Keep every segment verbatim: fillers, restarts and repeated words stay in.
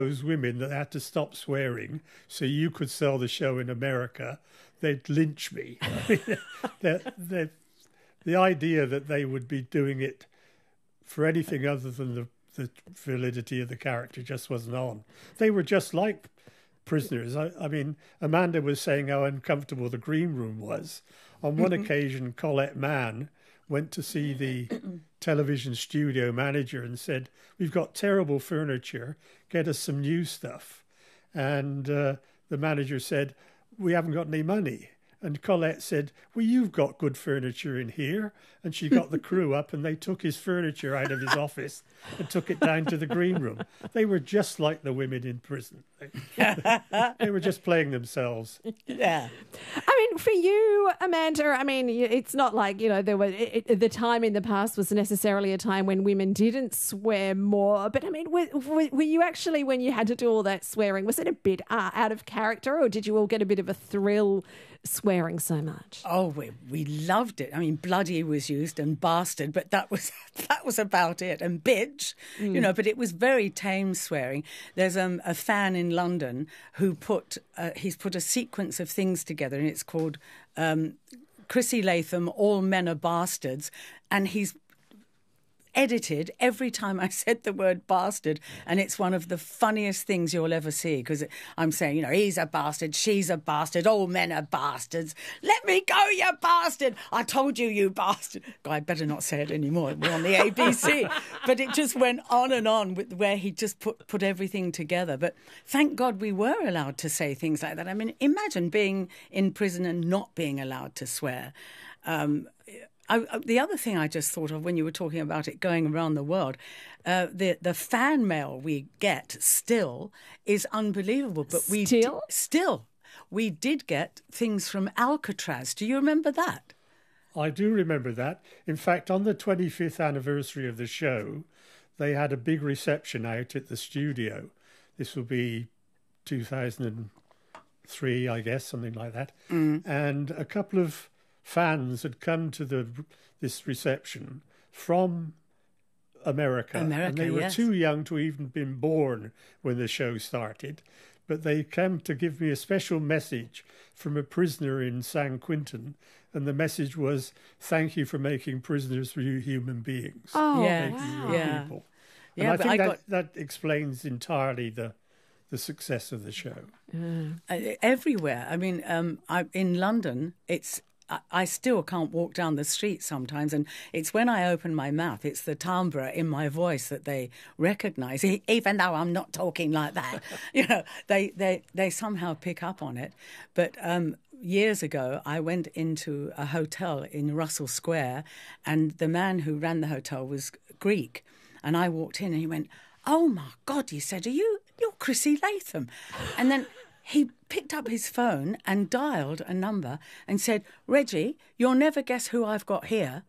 those women that had to stop swearing so you could sell the show in America, they'd lynch me. I mean, they're, they're, the idea that they would be doing it for anything other than the, the validity of the character just wasn't on. They were just like prisoners. I, I mean, Amanda was saying how uncomfortable the green room was. On one occasion, Colette Mann went to see the television studio manager and said, "We've got terrible furniture, get us some new stuff." And uh, the manager said, "We haven't got any money." And Colette said, "Well, you've got good furniture in here." And she got the crew up and they took his furniture out of his office and took it down to the green room. They were just like the women in prison. They were just playing themselves. Yeah. I mean, for you, Amanda, I mean, it's not like, you know, there were it, it, the time in the past was necessarily a time when women didn't swear more. But I mean, were, were you actually, when you had to do all that swearing, was it a bit uh, out of character, or did you all get a bit of a thrill swearing so much? Oh, we we loved it. I mean, bloody was used and bastard, but that was that was about it. And bitch, mm. you know, but it was very tame swearing. There's um, a fan in London who put uh, he's put a sequence of things together, and it's called um, Chrissy Latham, All Men Are Bastards, and he's edited every time I said the word bastard, and it's one of the funniest things you'll ever see, because I'm saying, you know, he's a bastard, she's a bastard, all men are bastards. Let me go, you bastard! I told you, you bastard. God, I better not say it anymore. We're on the A B C. But it just went on and on with where he just put put everything together. But thank God we were allowed to say things like that. I mean, imagine being in prison and not being allowed to swear. Um, I, the other thing I just thought of when you were talking about it going around the world, uh, the the fan mail we get still is unbelievable. But we still d- still we did get things from Alcatraz. Do you remember that? I do remember that. In fact, on the twenty-fifth anniversary of the show, they had a big reception out at the studio. This will be two thousand three, I guess, something like that. Mm. And a couple of fans had come to the this reception from America, America and they were yes. too young to even been born when the show started. But they came to give me a special message from a prisoner in San Quentin, and the message was, "Thank you for making prisoners real human beings." Oh, yeah, wow. yeah. people. Yeah, and I but think I that, got... that explains entirely the the success of the show. Mm. Uh, everywhere. I mean, um, I, in London, it's I still can't walk down the street sometimes, and it's when I open my mouth, it's the timbre in my voice that they recognise, even though I'm not talking like that. You know, they, they, they somehow pick up on it. But um, years ago, I went into a hotel in Russell Square, and the man who ran the hotel was Greek. And I walked in, and he went, "Oh, my God," he said, "are you, you're Chrissy Latham?" And then he picked up his phone and dialed a number and said, "Reggie, you'll never guess who I've got here."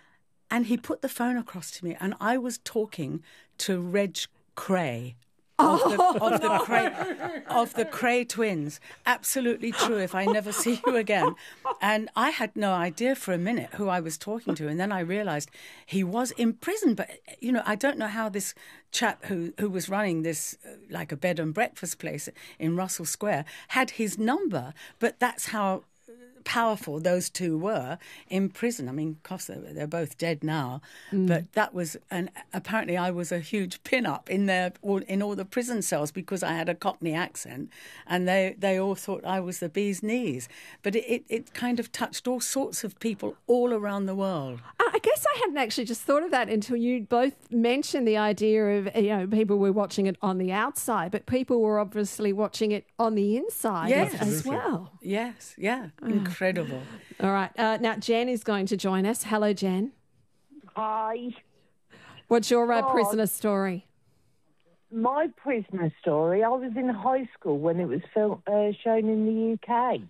And he put the phone across to me, and I was talking to Reg Cray of the, of the Cray of the Cray twins. Absolutely true. If I never see you again. And I had no idea for a minute who I was talking to, and then I realised he was in prison. But you know, I don't know how this chap who who was running this uh, like a bed and breakfast place in Russell Square had his number. But that's how powerful those two were in prison. I mean, of course, they're, they're both dead now, mm. but that was, and apparently I was a huge pin-up in their, in all the prison cells because I had a Cockney accent, and they, they all thought I was the bee's knees. But it, it, it kind of touched all sorts of people all around the world. I guess I hadn't actually just thought of that until you both mentioned the idea of, you know, people were watching it on the outside, but people were obviously watching it on the inside yes. as, as well. Yes, yeah, incredible. All right, uh, now Jen is going to join us. Hello, Jen. Hi. What's your uh, oh, prisoner story? My prisoner story, I was in high school when it was film, uh, shown in the U K.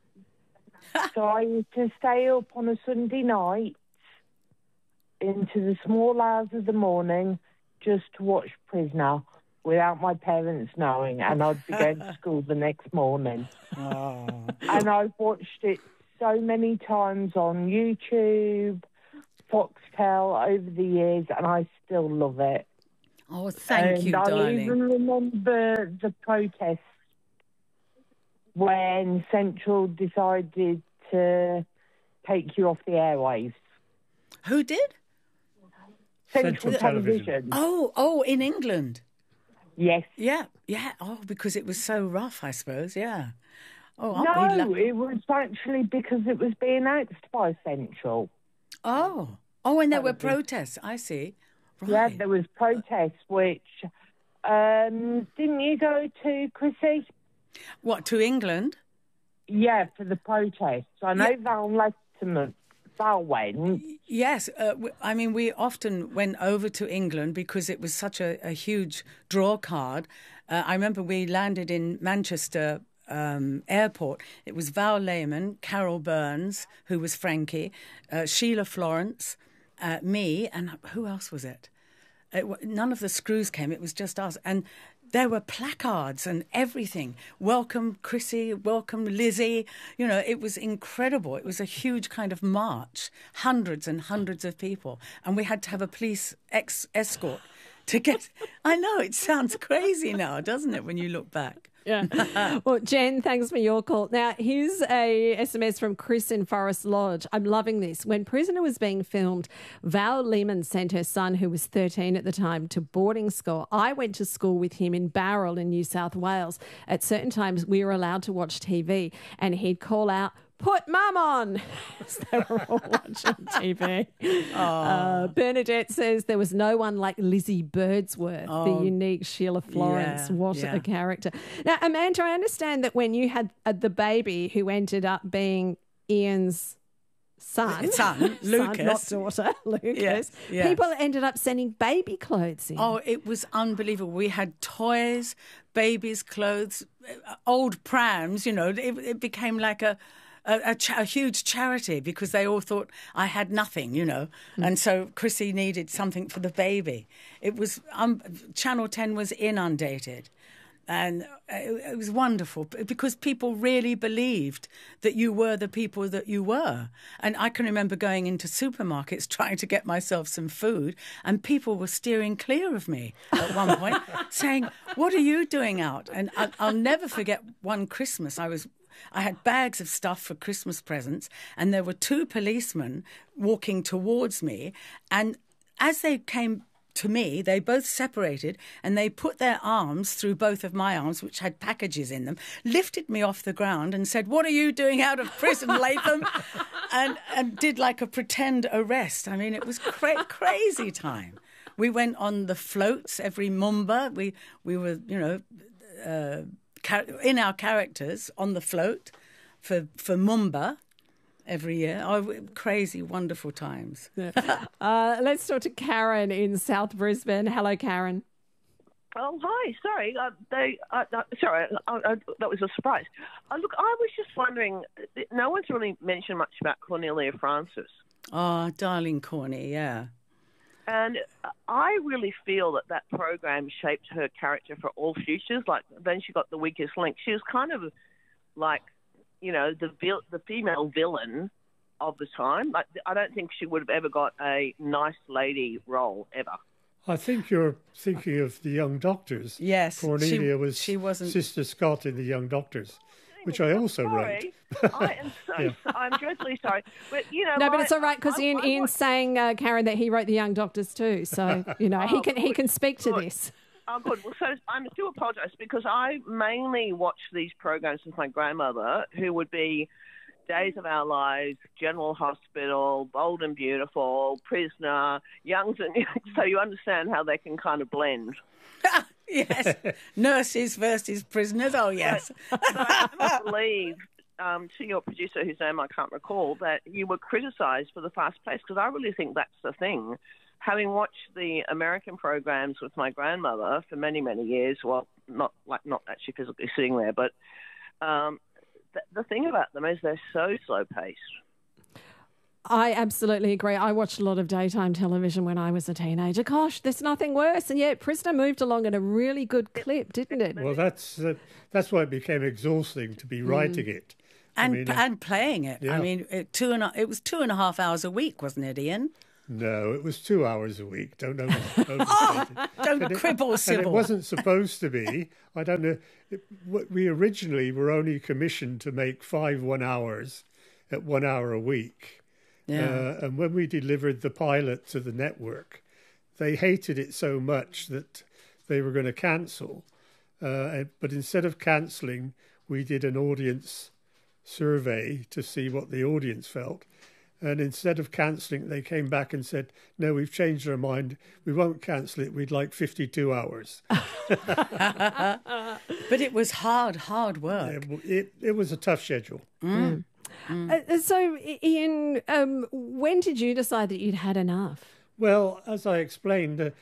So I used to stay up on a Sunday night into the small hours of the morning just to watch Prisoner without my parents knowing, and I'd be going to school the next morning. Oh. And I've watched it so many times on YouTube, Foxtel over the years, and I still love it. Oh, thank and you, I darling. even remember the protest when Central decided to take you off the airwaves. Who did? Central, Central Television. Television. Oh, oh, in England. Yes. Yeah, yeah. Oh, because it was so rough, I suppose. Yeah. Oh, aren't we No, lucky? it was actually because it was being announced by Central. Oh, oh, and there were Television. protests. I see. Right. Yeah, there was protests, which... Um, didn't you go to, Chrissy? What, to England? Yeah, for the protests. I know Yeah. Val Latimer, Val went. Yes, uh, w- I mean, we often went over to England because it was such a, a huge draw card. Uh, I remember we landed in Manchester um, airport. It was Val Lehman, Carol Burns, who was Frankie, uh, Sheila Florence, uh, me, and who else was it? It, wa- none of the screws came. It was just us. And there were placards and everything. Welcome, Chrissy. Welcome, Lizzie. You know, it was incredible. It was a huge kind of march. Hundreds and hundreds of people. And we had to have a police ex- escort to get... I know, it sounds crazy now, doesn't it, when you look back? Yeah. Well, Jen, thanks for your call. Now, here's a S M S from Chris in Forest Lodge. I'm loving this. When Prisoner was being filmed, Val Lehman sent her son, who was thirteen at the time, to boarding school. I went to school with him in Barrel in New South Wales. At certain times, we were allowed to watch T V, and he'd call out, "Put Mum on!" as they were all watching T V. Uh, Bernadette says there was no one like Lizzie Birdsworth, Oh, the unique Sheila Florence. yeah, what yeah. a character. Now, Amanda, I understand that when you had uh, the baby who ended up being Ian's son, Son, Lucas. not daughter, Lucas, Yes, yes. people ended up sending baby clothes in. Oh, it was unbelievable. We had toys, babies' clothes, uh, old prams, you know. It, it became like a, a, a, cha- a huge charity because they all thought I had nothing, you know. And so Chrissy needed something for the baby. It was, um, Channel ten was inundated. And it, it was wonderful because people really believed that you were the people that you were. And I can remember going into supermarkets trying to get myself some food, and people were steering clear of me at one point, saying, "What are you doing out?" And I, I'll never forget one Christmas. I was, I had bags of stuff for Christmas presents, and there were two policemen walking towards me, and as they came to me, they both separated and they put their arms through both of my arms, which had packages in them, lifted me off the ground and said, "What are you doing out of prison, Latham?" and and did like a pretend arrest. I mean, it was cra- crazy time. We went on the floats every Mumba. We, we were, you know, uh, char- in our characters on the float for, for Mumba every year. Oh, crazy, wonderful times. Uh, let's talk to Karen in South Brisbane. Hello, Karen. Oh, hi. Sorry. Uh, they, uh, uh, sorry, uh, uh, that was a surprise. Uh, look, I was just wondering, no one's really mentioned much about Cornelia Francis. Oh, darling Corny, yeah. And I really feel that that program shaped her character for all futures. Like, then she got The Weakest Link. She was kind of like, you know, the vil- the female villain of the time. Like, I don't think she would have ever got a nice lady role ever. I think you're thinking of the Young Doctors. Yes, Cornelia she- was she wasn't- Sister Scott in the Young Doctors, which I also sorry. wrote. I am so Yeah. I'm dreadfully sorry. But, you know, No, but I- it's all right because I- Ian, I Ian's watched- saying, uh, Karen, that he wrote The Young Doctors too. So, you know, he Oh, can he good, can speak to good. this. Oh, good. Well, so I do apologise because I mainly watched these programs with my grandmother, who would be Days of Our Lives, General Hospital, Bold and Beautiful, Prisoner, Youngs and so you understand how they can kind of blend. Yes, nurses versus prisoners. Oh, yes. But I cannot believe, um, to your producer, whose name I can't recall, that you were criticised for the fast pace because I really think that's the thing. Having watched the American programs with my grandmother for many, many years, well, not like not actually physically sitting there, but um, th- the thing about them is they're so slow paced. I absolutely agree. I watched a lot of daytime television when I was a teenager. Gosh, there's nothing worse. And yet, Prisoner moved along at a really good clip, didn't it? Well, that's uh, that's why it became exhausting to be writing it. I And mean, uh, and playing it. I yeah. mean, it, two and a, it was two and a half hours a week, wasn't it, Ian? No, it was two hours a week. Don't over, Oh, don't and it, quibble, and Sybil. it wasn't supposed to be. I don't know. It, we originally were only commissioned to make five one hours at one hour a week. Yeah. Uh, and when we delivered the pilot to the network, they hated it so much that they were going to cancel. Uh, but instead of cancelling, we did an audience survey to see what the audience felt. And instead of cancelling, they came back and said, no, we've changed our mind. We won't cancel it. We'd like fifty-two hours. But it was hard, hard work. It, it, it was a tough schedule. Mm. Mm. Uh, so, Ian, um, when did you decide that you'd had enough? Well, as I explained, uh,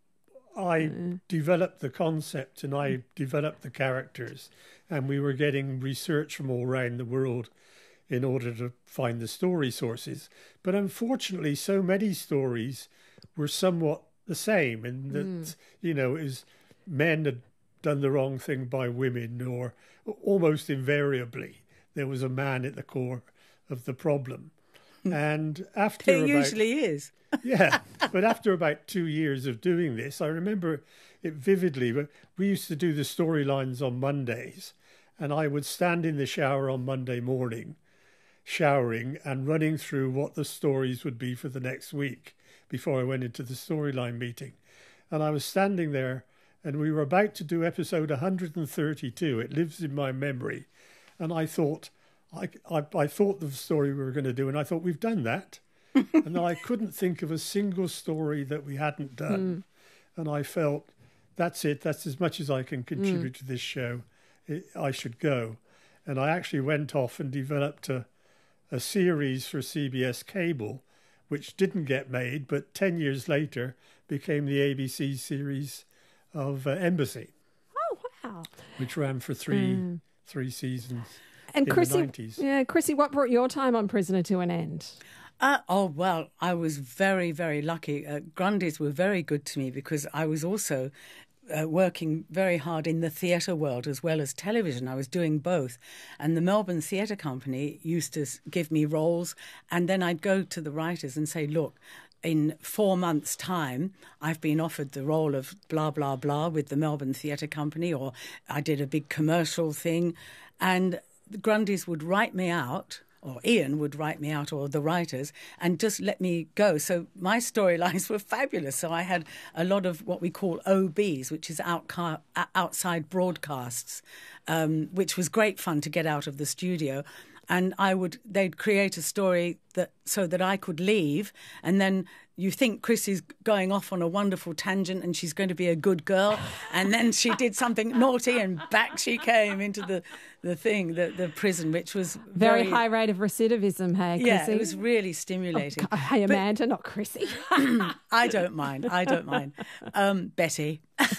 I mm. developed the concept and I developed the characters. And we were getting research from all around the world in order to find the story sources. But unfortunately, so many stories were somewhat the same in that, mm. you know, it was men had done the wrong thing by women, or almost invariably there was a man at the core of the problem. And after it about, usually is. Yeah, but after about two years of doing this, I remember it vividly. But we used to do the storylines on Mondays, and I would stand in the shower on Monday morning, showering and running through what the stories would be for the next week before I went into the storyline meeting. And I was standing there, and we were about to do episode one hundred thirty-two. It lives in my memory. And I thought, I, I, I thought the story we were going to do, and I thought, we've done that. And I couldn't think of a single story that we hadn't done. Mm. And I felt, that's it. That's as much as I can contribute mm. to this show. It, I should go. And I actually went off and developed a, a series for C B S Cable, which didn't get made, but ten years later became the A B C series of uh, Embassy. Oh, wow. Which ran for three mm. three seasons and in Chrissy, the nineties. Yeah, Chrissy, what brought your time on Prisoner to an end? Uh, oh, well, I was very, very lucky. Uh, Grundys were very good to me because I was also uh, working very hard in the theatre world as well as television. I was doing both. And the Melbourne Theatre Company used to give me roles, and then I'd go to the writers and say, look, in four months' time, I've been offered the role of blah, blah, blah with the Melbourne Theatre Company, or I did a big commercial thing. And the Grundys would write me out, or Ian would write me out, or the writers, and just let me go. So my storylines were fabulous. So I had a lot of what we call O Bs, which is outca- outside broadcasts, um, which was great fun to get out of the studio. And I would, they'd create a story that so that I could leave, and then you think Chrissy's going off on a wonderful tangent and she's going to be a good girl, and then she did something naughty and back she came into the, the thing, the, the prison, which was very, very high rate of recidivism, hey, Chrissy? Yeah, it was really stimulating. Oh, hey, Amanda, but, not Chrissy. I don't mind, I don't mind. Um, Betty.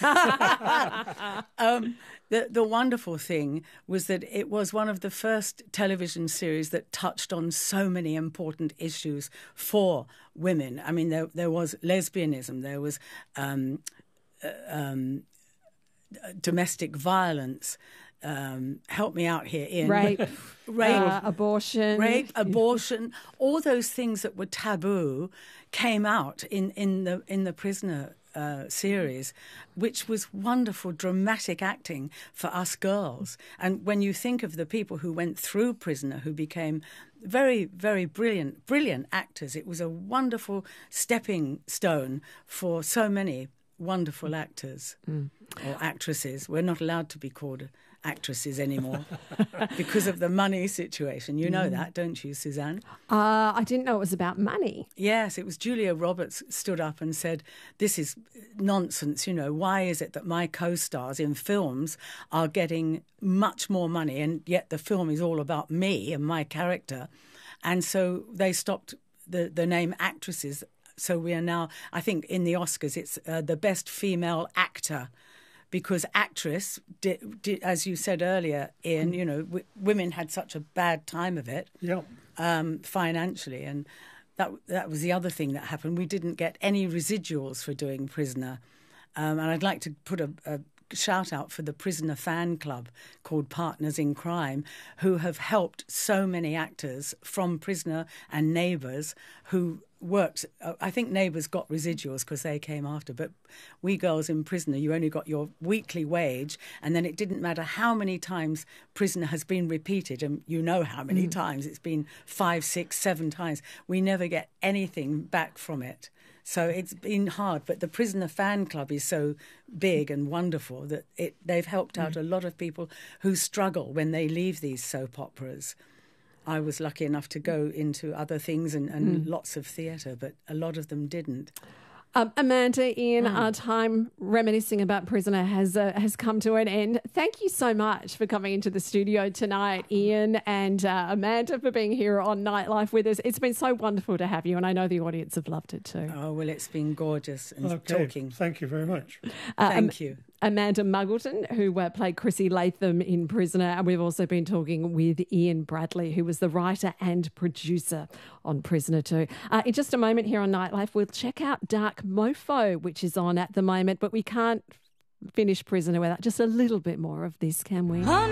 um, the, the wonderful thing was that it was one of the first television series that touched on so many important issues for women. I mean, there, there was lesbianism, there was um, uh, um, domestic violence. Um, help me out here, Ian. Rape, rape, uh, abortion, rape, abortion. All those things that were taboo came out in, in the in the Prisoner uh, series, which was wonderful, dramatic acting for us girls. And when you think of the people who went through Prisoner, who became very, very brilliant, brilliant actors, it was a wonderful stepping stone for so many wonderful actors mm. or actresses. We're not allowed to be called actresses anymore because of the money situation. You know mm. that, don't you, Suzanne? Uh, I didn't know it was about money. Yes, it was Julia Roberts stood up and said, this is nonsense, you know, why is it that my co-stars in films are getting much more money and yet the film is all about me and my character? And so they stopped the, the name actresses. So we are now, I think in the Oscars, it's uh, the best female actor. Because actress, did, did, as you said earlier, Ian, you know, w- women had such a bad time of it yep. um, financially. And that that was the other thing that happened. We didn't get any residuals for doing Prisoner. Um, and I'd like to put a, a shout out for the Prisoner fan club called Partners in Crime, who have helped so many actors from Prisoner and Neighbours who worked. Uh, I think Neighbours got residuals because they came after, but we girls in Prisoner, you only got your weekly wage, and then it didn't matter how many times Prisoner has been repeated, and you know how many mm. times. It's been five, six, seven times. We never get anything back from it. So it's been hard, but the Prisoner fan club is so big and wonderful that it they've helped out mm. a lot of people who struggle when they leave these soap operas. I was lucky enough to go into other things and, and mm. lots of theatre, but a lot of them didn't. Um, Amanda, Ian, Mm. our time reminiscing about Prisoner has uh, has come to an end. Thank you so much for coming into the studio tonight, Ian, and uh, Amanda, for being here on Nightlife with us. It's been so wonderful to have you, and I know the audience have loved it too. Oh, well, it's been gorgeous and Okay, talking. thank you very much. Uh, Thank um, you. Amanda Muggleton, who uh, played Chrissy Latham in Prisoner. And we've also been talking with Ian Bradley, who was the writer and producer on Prisoner too. Uh, in just a moment here on Nightlife, we'll check out Dark Mofo, which is on at the moment, but we can't finish Prisoner without just a little bit more of this, can we? On